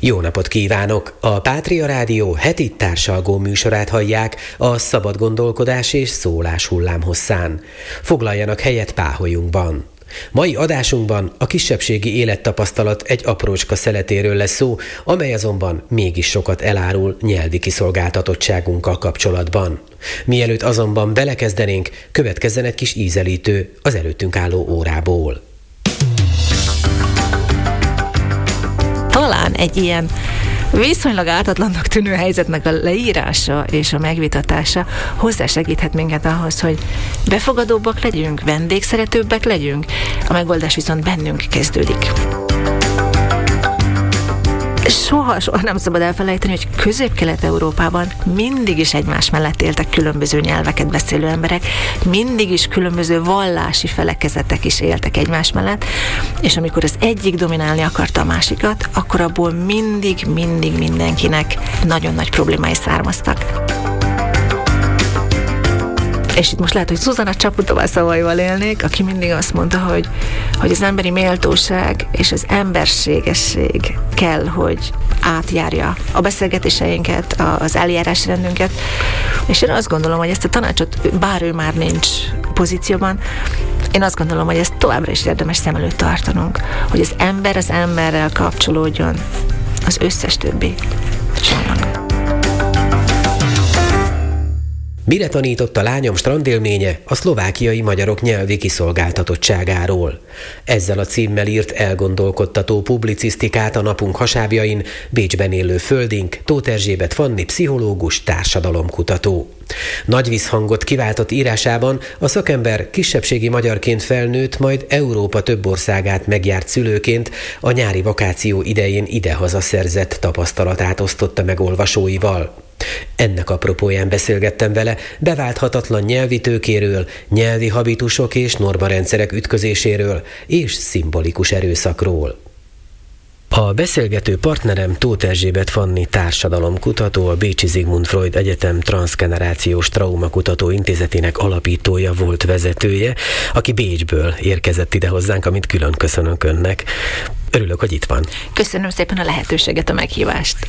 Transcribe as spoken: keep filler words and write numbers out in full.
Jó napot kívánok! A Pátria Rádió heti társalgó műsorát hallják a szabad gondolkodás és szólás hullámhosszán. Foglaljanak helyet páholyunkban. Mai adásunkban a kisebbségi élettapasztalat egy aprócska szeletéről lesz szó, amely azonban mégis sokat elárul nyelvi kiszolgáltatottságunkkal kapcsolatban. Mielőtt azonban belekezdenénk, következzen egy kis ízelítő az előttünk álló órából. Talán egy ilyen viszonylag ártatlannak tűnő helyzetnek a leírása és a megvitatása hozzásegíthet minket ahhoz, hogy befogadóbbak legyünk, vendégszeretőbbek legyünk. A megoldás viszont bennünk kezdődik. Soha, soha nem szabad elfelejteni, hogy Közép-Kelet-Európában mindig is egymás mellett éltek különböző nyelveket beszélő emberek, mindig is különböző vallási felekezetek is éltek egymás mellett, és amikor az egyik dominálni akarta a másikat, akkor abból mindig, mindig mindenkinek nagyon nagy problémái származtak. És itt most lehet, hogy Zuzana Csaputová szavaival élnék, aki mindig azt mondta, hogy, hogy az emberi méltóság és az emberségesség kell, hogy átjárja a beszélgetéseinket, az eljárási rendünket. És én azt gondolom, hogy ezt a tanácsot, bár ő már nincs pozícióban, én azt gondolom, hogy ezt továbbra is érdemes szem előtt tartanunk, hogy az ember az emberrel kapcsolódjon az összes többi csomag. Mire tanított a lányom strandélménye a szlovákiai magyarok nyelvi kiszolgáltatottságáról? Ezzel a címmel írt elgondolkodtató publicisztikát a napunk hasábjain Bécsben élő földink, Tóth Erzsébet Fanni pszichológus, társadalomkutató. Nagy visszhangot kiváltott írásában a szakember kisebbségi magyarként felnőtt, majd Európa több országát megjárt szülőként a nyári vakáció idején idehaza szerzett tapasztalatát osztotta meg olvasóival. Ennek apropóján beszélgettem vele beválthatatlan nyelvi tőkéről, nyelvi habitusok és normarendszerek ütközéséről és szimbolikus erőszakról. A beszélgető partnerem Tóth Erzsébet Fanni társadalomkutató, a Bécsi Sigmund Freud Egyetem Transzgenerációs Traumakutató Intézetének alapítója volt vezetője, aki Bécsből érkezett ide hozzánk, amit külön köszönök önnek. Örülök, hogy itt van. Köszönöm szépen a lehetőséget, a meghívást.